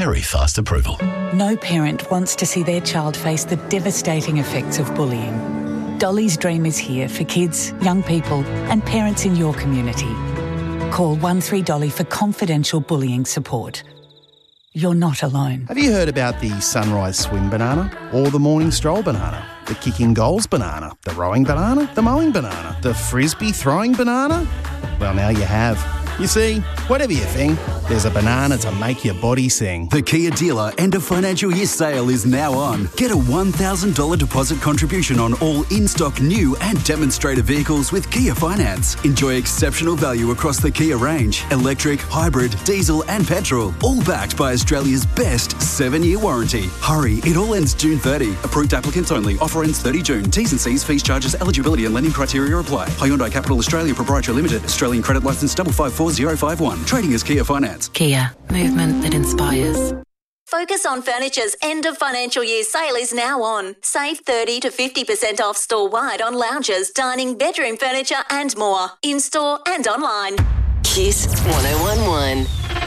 Very fast approval. No parent wants to see their child face the devastating effects of bullying. Dolly's Dream is here for kids, young people and parents in your community. Call 13Dolly for confidential bullying support. You're not alone. Have you heard about the sunrise swim banana or the morning stroll banana? The kicking goals banana, the rowing banana, the mowing banana, the frisbee throwing banana? Well, now you have. You see, whatever you think, there's a banana to make your body sing. The Kia dealer end of financial year sale is now on. Get a $1,000 deposit contribution on all in-stock new and demonstrator vehicles with Kia Finance. Enjoy exceptional value across the Kia range. Electric, hybrid, diesel and petrol. All backed by Australia's best 7-year warranty. Hurry, it all ends June 30. Approved applicants only. Offer ends 30 June. T's and C's, fees, charges, eligibility and lending criteria apply. Hyundai Capital Australia Proprietary Limited. Australian credit licence 554051. Trading as Kia Finance. Kia, movement that inspires. Focus on Furniture's end of financial year sale is now on. Save 30 to 50% off store-wide on lounges, dining, bedroom furniture and more. In-store and online. Kiss 1011.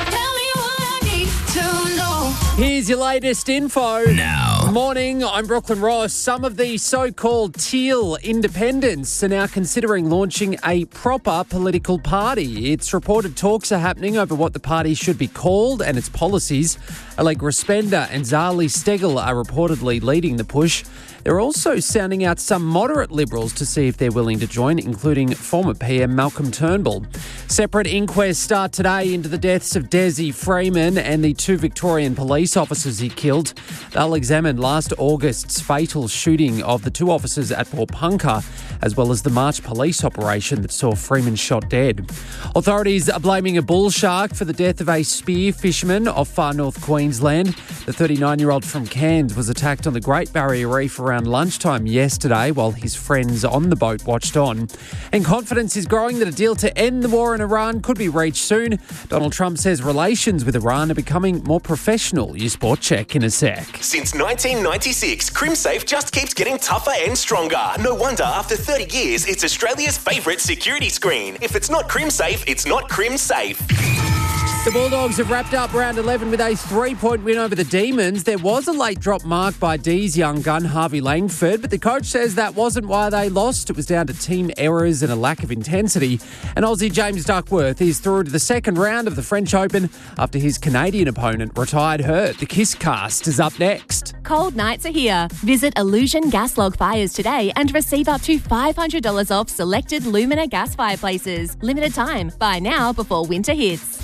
Here's your latest info. Now. Morning, I'm Brooklyn Ross. Some of the so-called teal independents are now considering launching a proper political party. It's reported talks are happening over what the party should be called and its policies. Allegra Spender and Zali Steggall are reportedly leading the push. They're also sounding out some moderate Liberals to see if they're willing to join, including former PM Malcolm Turnbull. Separate inquests start today into the deaths of Desi Freeman and the 2 Victorian police officers he killed. They'll examine last August's fatal shooting of the 2 officers at Pawnpukka, as well as the March police operation that saw Freeman shot dead. Authorities are blaming a bull shark for the death of a spear fisherman off far north Queensland. The 39-year-old from Cairns was attacked on the Great Barrier Reef around lunchtime yesterday while his friends on the boat watched on. And confidence is growing that a deal to end the war in Iran could be reached soon. Donald Trump says relations with Iran are becoming more professional. Your sport check in a sec. Since 1996, CrimSafe just keeps getting tougher and stronger. No wonder after 30 years, it's Australia's favourite security screen. If it's not CrimSafe, it's not CrimSafe. The Bulldogs have wrapped up round 11 with a 3-point win over the Demons. There was a late drop marked by D's young gun, Harvey Langford, but the coach says that wasn't why they lost. It was down to team errors and a lack of intensity. And Aussie James Duckworth is through to the second round of the French Open after his Canadian opponent retired hurt. The Kiss Cast is up next. Cold nights are here. Visit Illusion Gas Log Fires today and receive up to $500 off selected Lumina gas fireplaces. Limited time. Buy now before winter hits.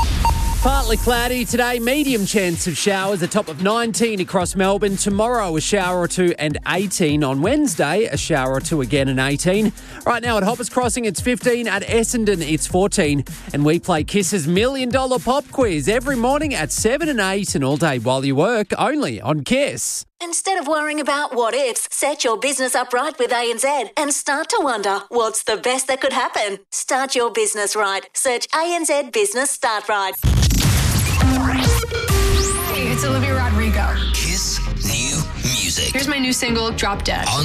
Partly cloudy today, medium chance of showers, a top of 19 across Melbourne. Tomorrow, a shower or two and 18. On Wednesday, a shower or two again and 18. Right now at Hoppers Crossing, it's 15. At Essendon, it's 14. And we play Kiss's $1 Million Pop Quiz every morning at 7 and 8 and all day while you work, only on Kiss. Instead of worrying about what ifs, set your business up right with ANZ and start to wonder what's the best that could happen. Start your business right. Search ANZ Business Start Right. Hey, it's Olivia Rodrigo. Kiss new music. Here's my new single, Drop Dead.